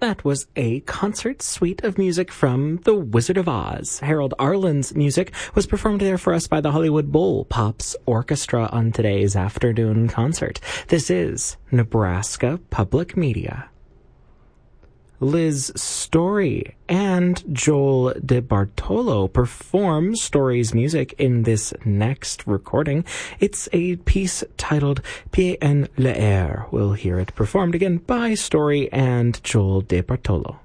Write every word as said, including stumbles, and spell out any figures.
That was a concert suite of music from The Wizard of Oz. Harold Arlen's music was performed there for us by the Hollywood Bowl Pops Orchestra on today's afternoon concert. This is Nebraska Public Media. Liz Story and Joel DeBartolo perform Story's music in this next recording. It's a piece titled Pieds en l'air. We'll hear it performed again by Story and Joel DeBartolo.